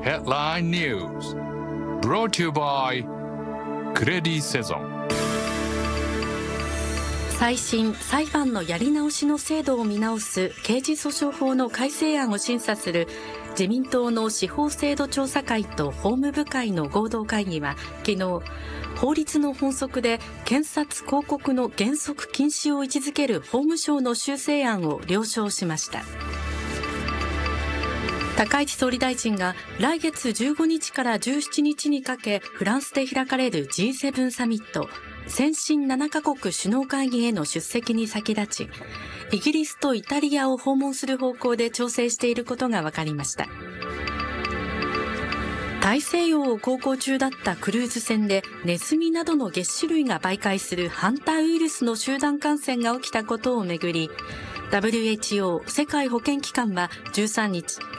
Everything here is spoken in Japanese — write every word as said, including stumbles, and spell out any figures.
Headline News brought to you by クレディセゾン。 再審・裁判のやり直しの制度を見直す刑事訴訟法の改正案を審査する自民党の司法制度調査会と法務部会の合同会議は昨日、法律の本則で検察広告の原則禁止を位置づける法務省の修正案を了承しました。高市総理大臣が来月じゅうごにちからじゅうしちにちにかけフランスで開かれる ジーセブン サミット先進ななカ国首脳会議への出席に先立ち、イギリスとイタリアを訪問する方向で調整していることが分かりました。大西洋を航行中だったクルーズ船でネズミなどの齧歯類が媒介するハンターウイルスの集団感染が起きたことをめぐり、ダブリューエイチオー 世界保健機関はじゅうさんにち、